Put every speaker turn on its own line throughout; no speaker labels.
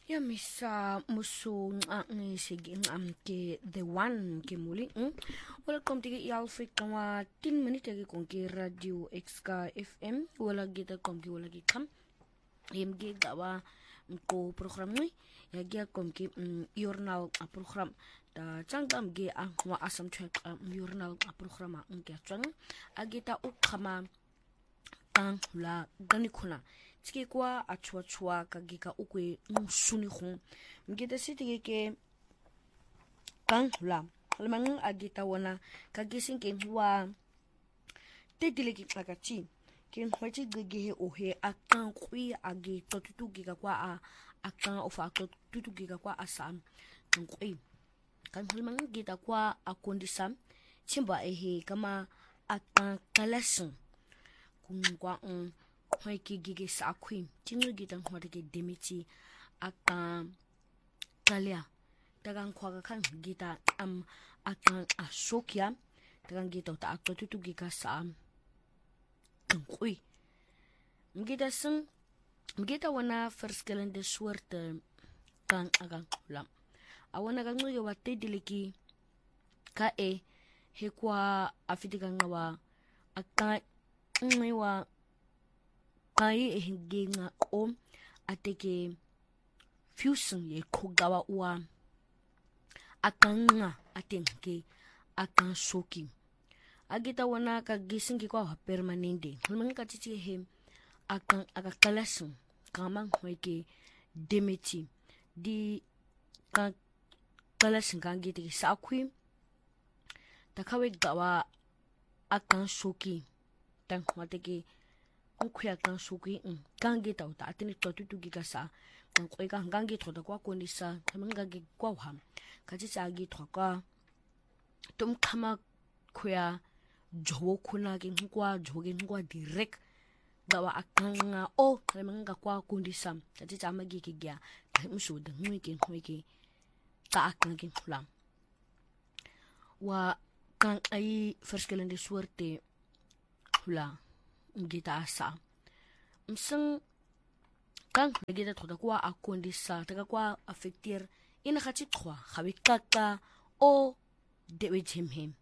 Ya misa musu ngi sige ke the one ke muli. Welcome to Alfred kama 10 minutes ke kong ke Radio XK FM wala kita kom ke wala ki kam. Yem ge gawa ko program ni ya ge kom ke journal a program da changam ge a wa asam check journal a program a ke chang agita ukama ang la gani kuna tiki kwa achua kagika ukwe suni khung mgeta siti ke kang la lemang agita wana kagisin ke wa tetile ki plakachi ke hwachi gege ohe akan kwi agi totutu giga kwa akan ofa totutu giga kwa asam kan kwi kan lemang gita kwa akondisam chimba ehe kama akan kalasin kungwa hoi ki gigi sa kwim tingu gitan hwa ke demiti aka kalia tagang kwa kan gita akan asokya tagang gita ta akto tutu giga sa kungwi mgita wana first calendar soorte kan agang lam awana kan ngoy wate diliki ka he kwa afiti kan ngawa aka ngwa kai hinginga ateke fusion ye kogawa wa akanga atenke akan soki agita wana ka gisingi kwa permanente hulman ka titi he akan akakalasin kamang hoike demeti di ka kalasin kan gite sa akwi takawe gawa akan soki tan wateke kuya kan suki gangi tau ta atini totutu giga sa kan koi kan gangi thoda kwa konisa kamanga gi kwa ham kaji chagi thoka tum khama kuya jowo kuna gi kwa joge kwa direct gawa akanga o kamanga kwa konisa kaji chama gi gi gya musu da ngwi ka akangi khulam wa kan ai verschillende soorte hula gita asa mseng kan gita thoda kwa akondisa taka kwa affectir ina khachi khwa khawi kaka o dewe jemhem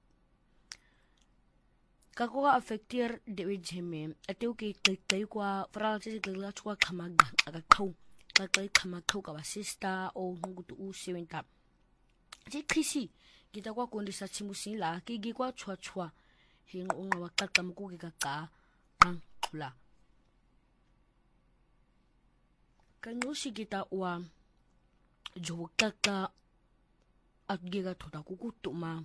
kakwa affectir dewe jemhem ateu ke kai kwa fral chi gla chwa khamaga aga khau kai khama khau ka sister o hungutu u sewenta ji khisi gita kwa kondisa chimusin la ke gi kwa chwa hing unga wakata mku giga ka la kanyoshi gita wa jo kaka atgiga thoda kukutuma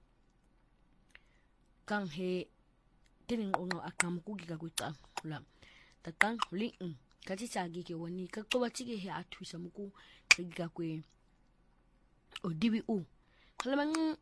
kang he tining unga akam ku giga kuta la takang li kaji chagi ke wani kakko wachige he athuisa muku giga kwe odibi u kalamang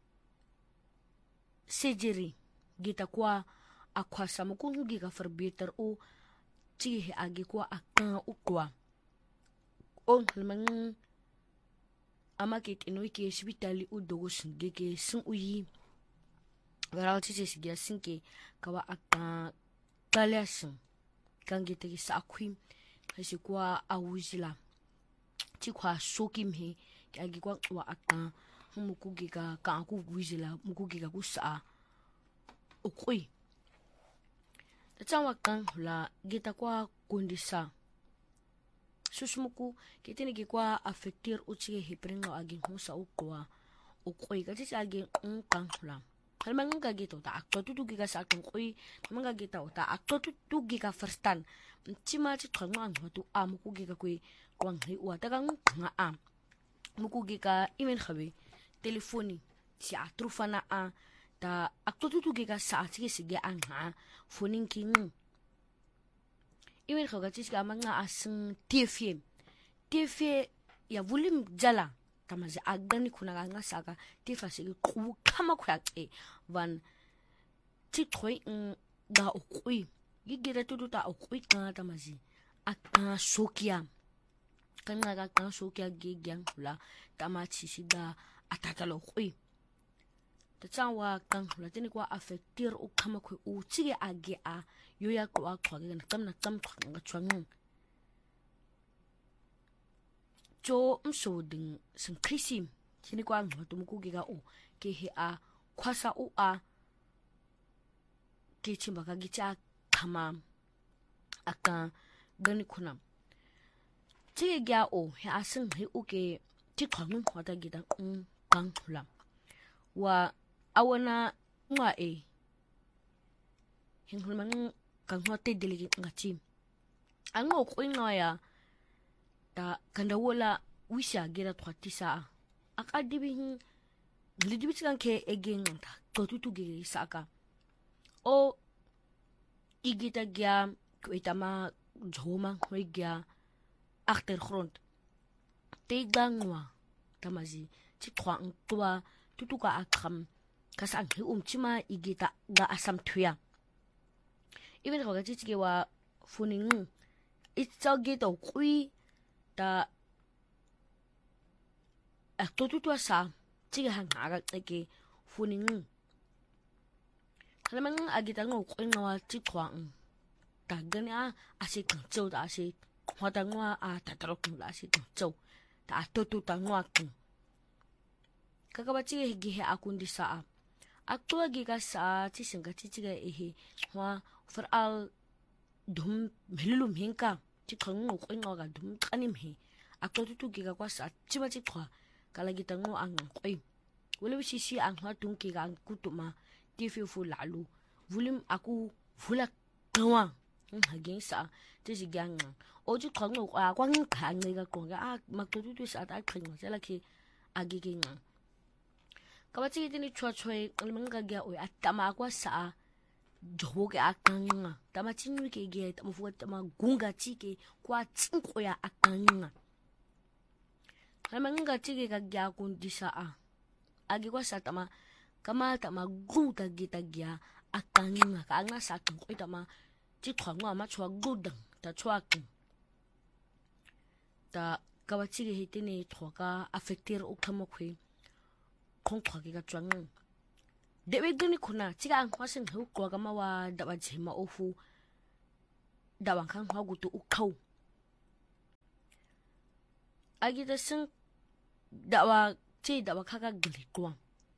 sejeri gita kwa akwasa mukungu giga verbeter o tihe agi kwa akan ukwa on lemang amakit inoike hospitali udogos gege sun uyi varal tise sigia sinke kawa akan kaliasin kan gita ki sa akwim kasi kwa awuzila ti kwa sokim he agi kwa akan muku giga kan ku wuzila muku giga ku sa ukui tachawa kan la gita kwa kondisa susumuku kitini ki kwa affectir uchi hipringa agi husa ukwa ukui kati agi kan la kalmang ga gito ta akto tu giga sa kan koi manga gita ta akto tu giga firstan chima chi thangwa ngatu amuku giga koi kwang hi wa ta kan nga muku giga imen khabe telefoni si atrufana ta akto tu giga sa chi sige anga fonin king imen khaga chi ga manga asing tfm ya volume jala tamazi agani kuna nga saka tifa sige ku kama khwatse van ti thoi ga ukui gigira tu ta ukui ka tamazi aka sokia kana ga kan sokia gigyang hula tamachi siga atatalo ukui tachawa kan hula tini kwa affectir u kama khwe u chige age a yoya kwa khwa ga na tam khwa nga chwangu jo msoding sing krisim sini kwa ngoto mukugika o ke he a kwasa o a ke chimba ka gicha kama aka gani kuna ti gya o he asing he o ke ti khang khota gida kang hula wa awana ngwa e hingulman kang hote deligi ngati ango ko ngaya ta kanda wola wisha gera twatisa akadibi lidibi kan ke egen ta to tutu ge saka o igita gya kwetama joma kwegya achtergrond tegangwa tamazi ti kwang twa tutuka akam kasang chima igita ga asam thuya even ko gati ke wa funing it's all get okui ta aktotu to sa tiga hanga ke funing kalaman agita ngo kwinwa ti kwang ta ganya ase kangcho da ase hota ngwa a tatarok la ase kangcho ta totu ta ngwa kakabati ge he akundi sa aktua gi ka sa ti singa ti tiga ehe wa for al dum melulum hinka ti khangu ko ngo ga dum kanim he aktotu tu gi ka kwa sa chima ti khwa kala gi tango ang koi wala wi si ang ha tung ki ga kutuma ti fu lalu vulim aku vula kawa hagin sa ti si gang o ji khangu kwa kwang ka ngai ga ko ga maktotu tu sa ta khangu sala ki agi gi nga kabati tini chwa almanga gya o atama kwa sa jobo ke akanga tama chinwi ke ge tama fu tama gunga chike kwa tsinko ya akanga almanga chike ga gya kun disa agi kwa sa tama kama tama guta gita gya akanga ka anga sa ko tama chikwa ngwa ma chwa gudang ta chwa ta kabati ge hitini thoka affecter o kama khwe kongkhwa ke ka twang dewe gani khuna chiga ang khwasen hu kwa kama wa dawa jema ofu dawa khang hwa gutu ukhau agi da sing dawa khaka gli kwa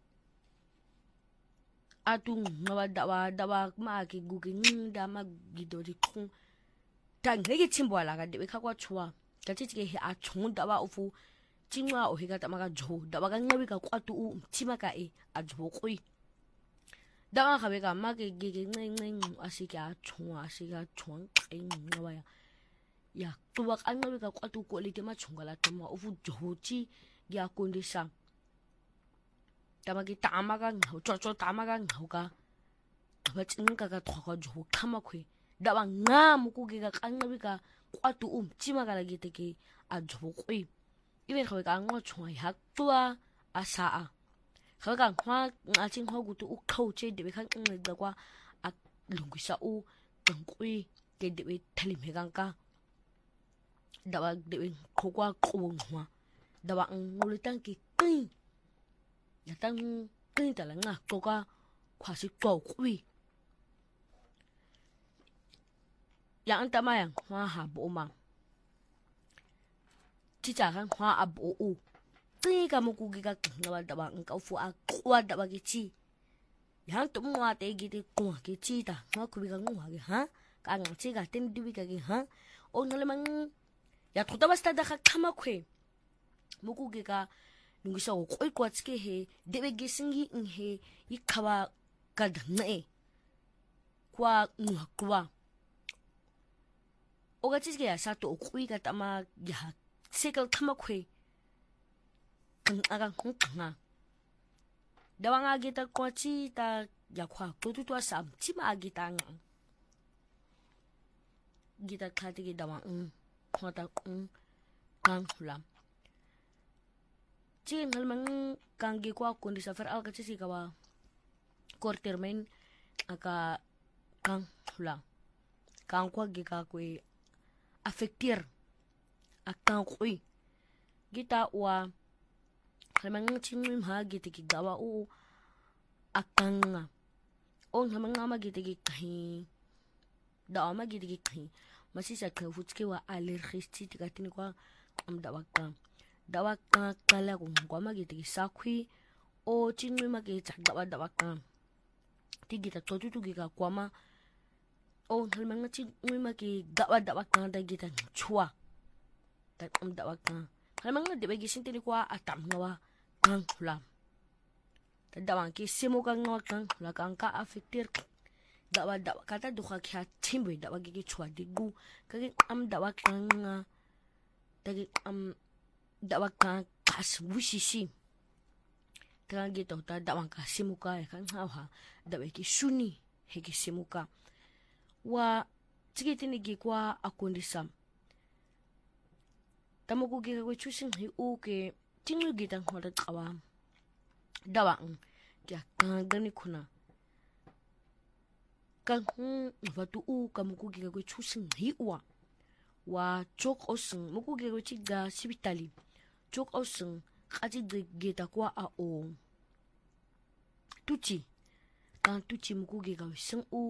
atung nawa dawa ma ke gugi da ma gidori khung ta ngege chimbo la ga dewe khakwa chwa ka chichike he a chung dawa ofu chingwa o higa tamaga jo dawa ga ngawi ka kwatu chima ka e a jo koi dawa ka be ka ma ke ge ngeng asika chungwa asika chung ngawa ya tuwa ka ngawi ka kwatu ko le tema chungala tama ofu jo chi ya kondisa tamagi tamaga ngau cho tamaga ngau ka ba chinga ka thwa jo khama khwe dawa nga muku ge ka ngawi ka kwatu chima ka la gite ke a jo koi even ko ka ngo chwa ya tua asa ka ka hwa ngaching ho gutu u khau che de ka ng da kwa a lungisa u tangkui ke de thali me ka da ba de ko kwa ko ngwa da ba ngul tang ki kin ya tang kin ta la nga ko ka kwa si ko kui ya anta ma yang hwa ha bo ma chicha kan hwa abo u ti ka mo ku gi ka ngwa da ba ka fu a kwa da ba gi chi yang tum ngwa te gi te kwa gi chi ta ngwa ku bi ka ngwa gi ha ka ng chi ga ten du bi ka gi ha o ngale mang ya thota ba sta da ka khama khwe mo ku gi ka nungisa o koi kwa tske he de be gi singi in he i khawa ka da ne kwa ngwa kwa o ga chi ge ya sa to o kui ka tama ya sekal kama kwe aga nga dawang agita kwa chi ta ya kwa tutu sam chi ma agita nga gita khati gi dawang kwa ta kang hula chi ngalmang kang gi kwa kundi safar al ka chi si kawa quartermain aka kang hula kang kwa gi ka kwe affectir akang kui gita wa kamang chingwim ha gita ki gawa o akang nga o kamang ama gita ki kahi da ama gita ki kahi masisa ka futske wa allergisti tikatini kwa am da waka dawa qala kungqwama ke sakwi o chinqima ke dawa tigita totutu ke ka kwama o ngalmanga chinqima ke dawa qanda gita chua dawa ngalmanga de begi sinteni kwa atam ngawa hula dawa ke semo ka ngawa la ka afektir dawa kata duka kya timbe dawa ke chua digu kage dawa nga dagi dawa kas wisisi tangi to ta dawa ka simuka kan hawa dawa ki suni heki simuka wa tigitini gi kwa akondisam tamoku gi ko chusin hi u ke tingu gi tan hoda tawa dawa kya gani kuna kan vatu u kamuku gi ko chusin hi wa chok osung muku ge chiga sibitali chok osung kati geta kwa a o tuchi muku ge ga sung u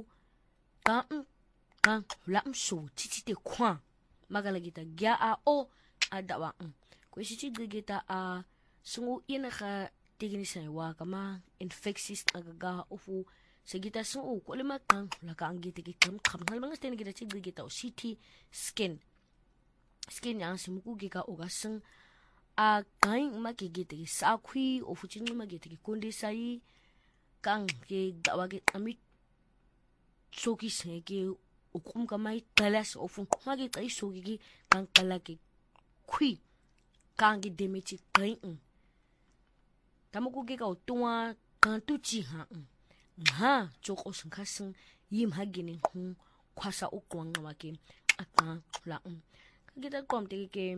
kan lam so titi te kwa magala geta gya a o adawa ko si geta a sungu ina ka tigini sai wa kama infectious agaga ofu segita sungu ko lima kan la ka angite ke kam hal mga stene geta geta o CT skin yang simuku ge ka ogaseng a kain makigete sakwi ofu chingu magete ke konde sai kang ke dawa ke amit soki se ke ukum kamai talas ofu magi tai soki kang kala ke kwi kang ge demechi kain tamuku ge ka otua kan tuchi ha chok osung kaseng yim hagine kwasa ukwang wake aka la kita kom ke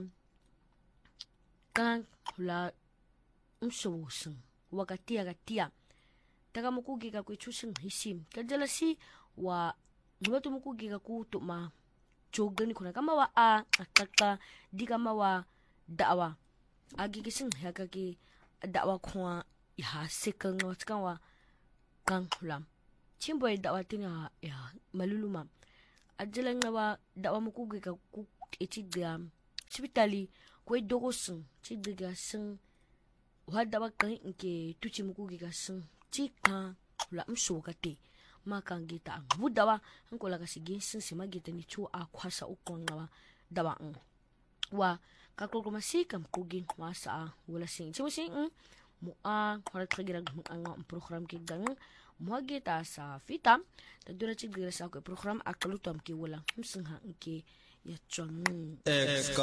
kan la umsowusung wakatia taga muku ge ka ku chusung hisim kajalasi wa ngatu muku ge ka ku tuma jogani kuna kama wa akaka di kama wa dawa agi kising haka ke dawa kwa ya sekang watkan wa kan lam chimbo dawa tinga ya maluluma ajalan wa dawa muku ge ka ku etiga sibitali ko dogosung chidiga sung wa dawa kan ke tuchi muku ge ka sung chika la mso kate makan gita budawa ankola ka sigin sing simagita ni chu a kwasa ukon ngawa dawa wa kakol masih kam kugin masa wala sing chimusing mo horat kagira ang program ke gang mo gita sa fitam tadura chigira sa ko program akalutam ke wala msingha ke ya chon